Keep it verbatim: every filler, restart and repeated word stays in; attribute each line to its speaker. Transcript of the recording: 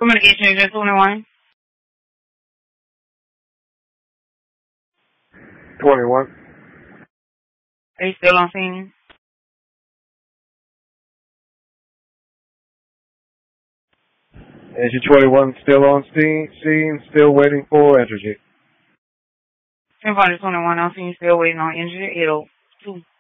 Speaker 1: Communication agent twenty-one.
Speaker 2: twenty-one.
Speaker 1: Are you still on scene?
Speaker 2: Engine twenty-one still on scene, scene still waiting for Entergy.
Speaker 1: ten twenty-one on scene, still waiting on engine eight oh two.